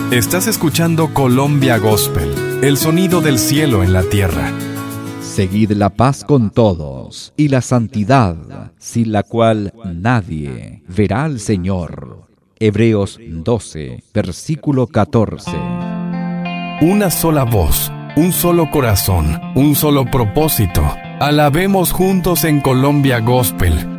Estás escuchando Colombia Gospel, el sonido del cielo en la tierra. Seguid la paz con todos y la santidad, sin la cual nadie verá al Señor. Hebreos 12, versículo 14. Una sola voz, un solo corazón, un solo propósito. Alabemos juntos en Colombia Gospel.